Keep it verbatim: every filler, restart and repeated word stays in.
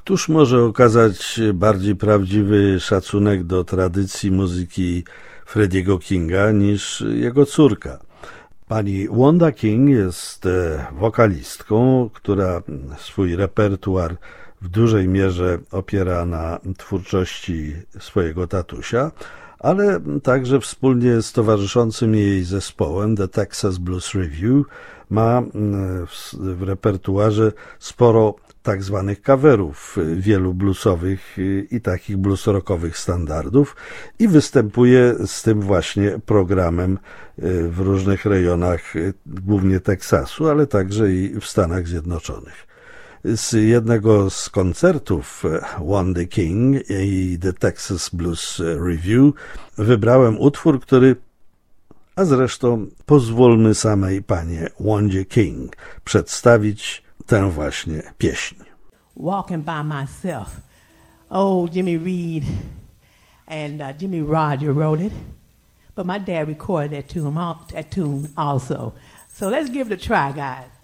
Któż może okazać bardziej prawdziwy szacunek do tradycji muzyki Freddie'ego Kinga niż jego córka? Pani Wanda King jest wokalistką, która swój repertuar w dużej mierze opiera na twórczości swojego tatusia, ale także wspólnie z towarzyszącym jej zespołem The Texas Blues Revue ma w repertuarze sporo tak zwanych coverów wielu bluesowych i takich blues-rockowych standardów i występuje z tym właśnie programem w różnych rejonach, głównie Teksasu, ale także i w Stanach Zjednoczonych. Z jednego z koncertów Wandy King i The Texas Blues Revue wybrałem utwór, który, a zresztą pozwólmy samej panie Wandzie King przedstawić tę właśnie pieśń. Walking by myself. Oh, Jimmy Reed and uh, Jimmy Roger wrote it, but my dad recorded that tune, that tune also. So let's give it a try, guys.